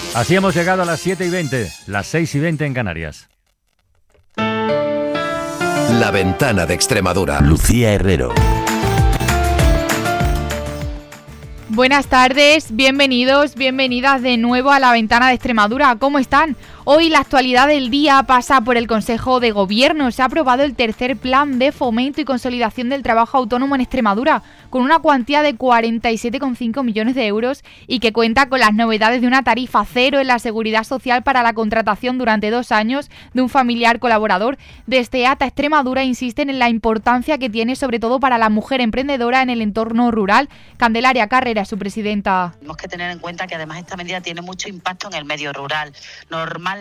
Así hemos llegado a las 7:20, las 6:20 en Canarias. La Ventana de Extremadura. Lucía Herrero. Buenas tardes, bienvenidos, bienvenidas de nuevo a La Ventana de Extremadura. ¿Cómo están? Hoy la actualidad del día pasa por el Consejo de Gobierno. Se ha aprobado el tercer Plan de Fomento y Consolidación del Trabajo Autónomo en Extremadura, con una cuantía de 47,5 millones de euros y que cuenta con las novedades de una tarifa cero en la Seguridad Social para la contratación durante 2 años de un familiar colaborador. Desde ATA Extremadura insisten en la importancia que tiene sobre todo para la mujer emprendedora en el entorno rural. Candelaria Carrera, su presidenta. Tenemos que tener en cuenta que además esta medida tiene mucho impacto en el medio rural. Normalmente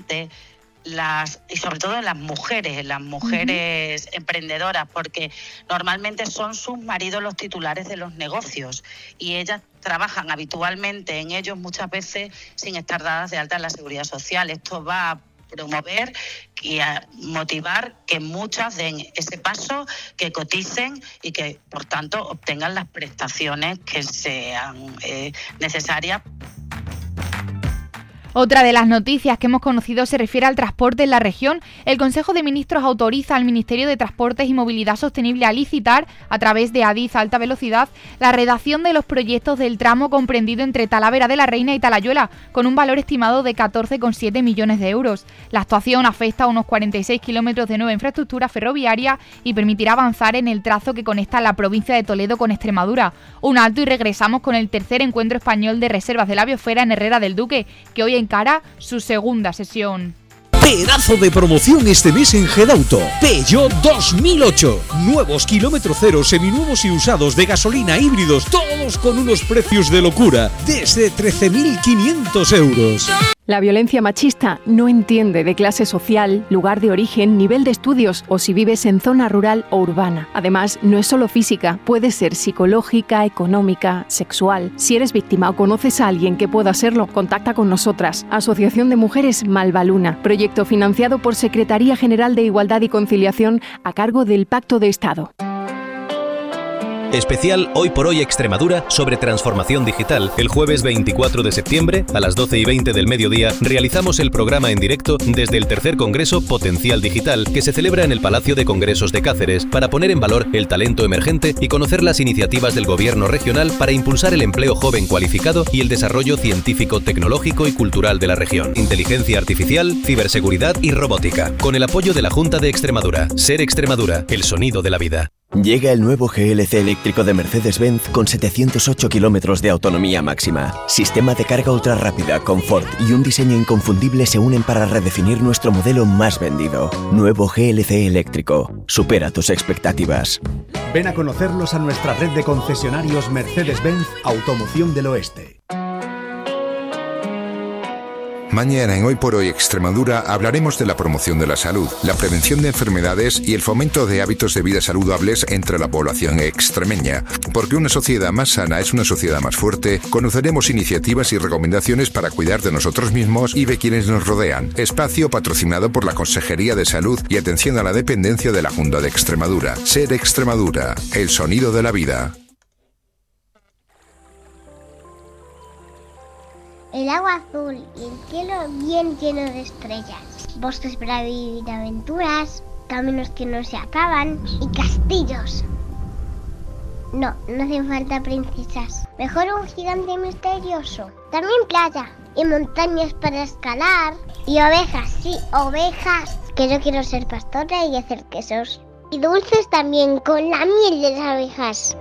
y sobre todo en las mujeres emprendedoras, porque normalmente son sus maridos los titulares de los negocios y ellas trabajan habitualmente en ellos muchas veces sin estar dadas de alta en la Seguridad Social. Esto va a promover y a motivar que muchas den ese paso, que coticen y que, por tanto, obtengan las prestaciones que sean necesarias. Otra de las noticias que hemos conocido se refiere al transporte en la región. El Consejo de Ministros autoriza al Ministerio de Transportes y Movilidad Sostenible a licitar, a través de Adif Alta Velocidad, la redacción de los proyectos del tramo comprendido entre Talavera de la Reina y Talayuela, con un valor estimado de 14,7 millones de euros. La actuación afecta a unos 46 kilómetros de nueva infraestructura ferroviaria y permitirá avanzar en el trazo que conecta la provincia de Toledo con Extremadura. Un alto y regresamos con el tercer encuentro español de reservas de la biosfera en Herrera del Duque, que hoy encara su segunda sesión. Pedazo de promoción este mes en Gedauto. Peugeot 2008. Nuevos kilómetro cero, seminuevos y usados de gasolina, híbridos, todos con unos precios de locura, desde 13.500 euros. La violencia machista no entiende de clase social, lugar de origen, nivel de estudios o si vives en zona rural o urbana. Además, no es solo física, puede ser psicológica, económica, sexual. Si eres víctima o conoces a alguien que pueda serlo, contacta con nosotras. Asociación de Mujeres Malvaluna. Proyecto financiado por Secretaría General de Igualdad y Conciliación a cargo del Pacto de Estado. Especial Hoy por Hoy Extremadura sobre transformación digital. El jueves 24 de septiembre, a las 12:20 del mediodía, realizamos el programa en directo desde el tercer Congreso Potencial Digital, que se celebra en el Palacio de Congresos de Cáceres, para poner en valor el talento emergente y conocer las iniciativas del Gobierno regional para impulsar el empleo joven cualificado y el desarrollo científico, tecnológico y cultural de la región. Inteligencia artificial, ciberseguridad y robótica. Con el apoyo de la Junta de Extremadura. Ser Extremadura, el sonido de la vida. Llega el nuevo GLC eléctrico de Mercedes-Benz con 708 kilómetros de autonomía máxima. Sistema de carga ultra rápida, confort y un diseño inconfundible se unen para redefinir nuestro modelo más vendido. Nuevo GLC eléctrico. Supera tus expectativas. Ven a conocerlos a nuestra red de concesionarios Mercedes-Benz Automoción del Oeste. Mañana en Hoy por Hoy Extremadura hablaremos de la promoción de la salud, la prevención de enfermedades y el fomento de hábitos de vida saludables entre la población extremeña. Porque una sociedad más sana es una sociedad más fuerte, conoceremos iniciativas y recomendaciones para cuidar de nosotros mismos y de quienes nos rodean. Espacio patrocinado por la Consejería de Salud y Atención a la Dependencia de la Junta de Extremadura. Ser Extremadura, el sonido de la vida. El agua azul y el cielo bien lleno de estrellas. Bosques para vivir aventuras, caminos que no se acaban y castillos. No hacen falta princesas. Mejor un gigante misterioso. También playa y montañas para escalar. Y ovejas, sí, ovejas. Que yo quiero ser pastora y hacer quesos. Y dulces también con la miel de las abejas.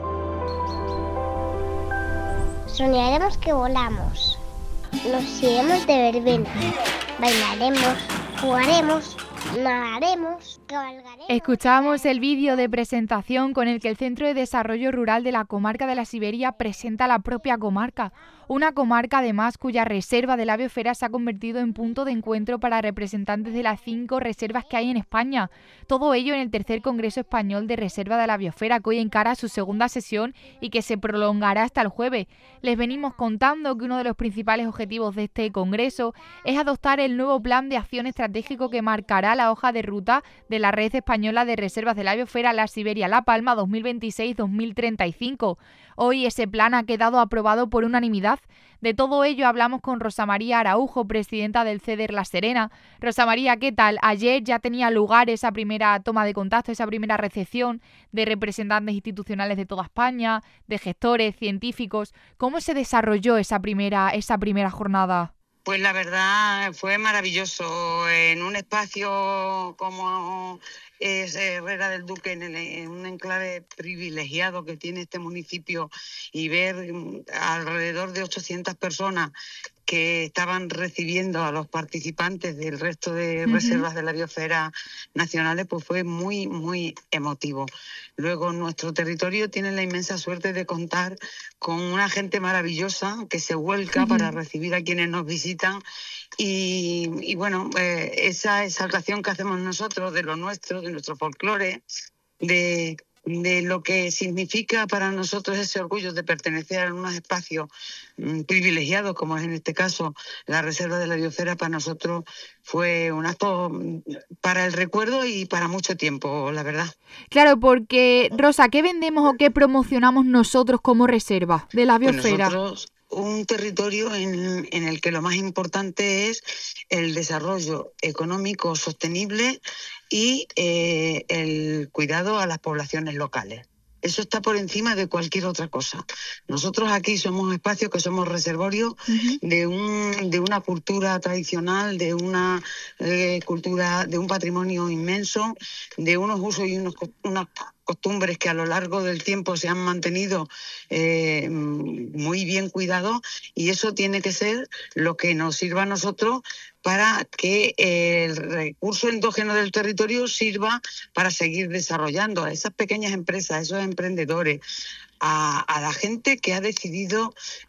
Soñaremos que volamos. Nos iremos de verbena, bailaremos, jugaremos, nadaremos, cabalgaremos. Escuchamos el vídeo de presentación con el que el Centro de Desarrollo Rural de la Comarca de la Siberia presenta la propia comarca. Una comarca además cuya reserva de la biosfera se ha convertido en punto de encuentro para representantes de las 5 reservas que hay en España. Todo ello en el tercer Congreso Español de Reserva de la Biosfera, que hoy encara su segunda sesión y que se prolongará hasta el jueves. Les venimos contando que uno de los principales objetivos de este congreso es adoptar el nuevo plan de acción estratégico que marcará la hoja de ruta de la Red Española de Reservas de la Biosfera La Siberia-La Palma 2026-2035. Hoy ese plan ha quedado aprobado por unanimidad. De todo ello hablamos con Rosa María Araujo, presidenta del CEDER La Serena. Rosa María, ¿qué tal? Ayer ya tenía lugar esa primera toma de contacto, esa primera recepción de representantes institucionales de toda España, de gestores, científicos. ¿Cómo se desarrolló esa primera jornada? Pues la verdad fue maravilloso. En un espacio como es Herrera del Duque, en un enclave privilegiado que tiene este municipio, y ver alrededor de 800 personas que estaban recibiendo a los participantes del resto de reservas de la biosfera nacionales, pues fue muy, muy emotivo. Luego, nuestro territorio tiene la inmensa suerte de contar con una gente maravillosa que se vuelca para recibir a quienes nos visitan y bueno, esa exaltación que hacemos nosotros de lo nuestro, de nuestro folclore, de lo que significa para nosotros ese orgullo de pertenecer a unos espacios privilegiados, como es en este caso la Reserva de la Biosfera, para nosotros fue un acto para el recuerdo y para mucho tiempo, la verdad. Claro, porque, Rosa, ¿qué vendemos o qué promocionamos nosotros como reserva de la biosfera? Pues nosotros, un territorio en el que lo más importante es el desarrollo económico sostenible y el cuidado a las poblaciones locales. Eso está por encima de cualquier otra cosa. Nosotros aquí somos espacios que somos reservorios de una cultura tradicional, de una cultura, de un patrimonio inmenso, de unos usos y unas costumbres que a lo largo del tiempo se han mantenido muy bien cuidados, y eso tiene que ser lo que nos sirva a nosotros para que el recurso endógeno del territorio sirva para seguir desarrollando a esas pequeñas empresas, a esos emprendedores, a la gente que ha decidido